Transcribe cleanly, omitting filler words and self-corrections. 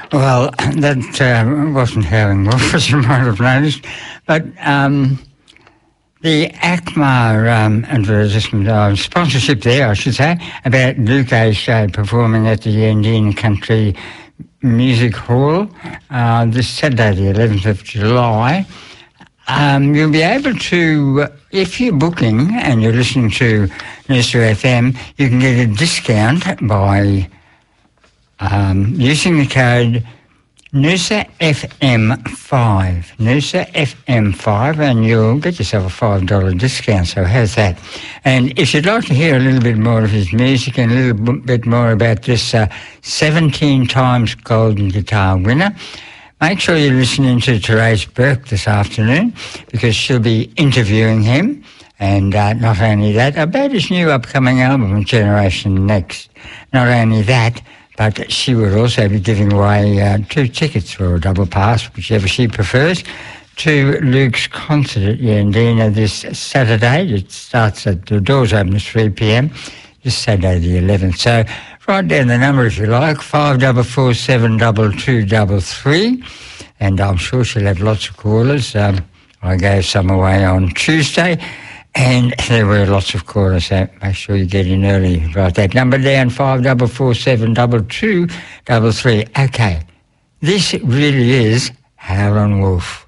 Well, that wasn't Howling Wolf, as you might have noticed, but the ACMA advertisement, sponsorship there, I should say, about Luke O'Shea performing at the Yandina Country Music Hall this Saturday, the 11th of July. You'll be able to, if you're booking and you're listening to Noosa FM, you can get a discount by using the code Noosa FM5, Noosa FM5, and you'll get yourself a $5 discount, so how's that? And if you'd like to hear a little bit more of his music and a little bit more about this 17 times golden guitar winner, make sure you're listening to Therese Burke this afternoon, because she'll be interviewing him, and not only that, about his new upcoming album, Generation Next. Not only that, but she will also be giving away 2 tickets or a double pass, whichever she prefers, to Luke's concert at Yandina this Saturday. It starts at the doors open at 3 p.m, this Saturday the 11th. So write down the number if you like, 54472233, and I'm sure she'll have lots of callers. I gave some away on Tuesday, and there were lots of callers, so make sure you get in early. Write that number down, 54472233. Okay, this really is Howlin' Wolf.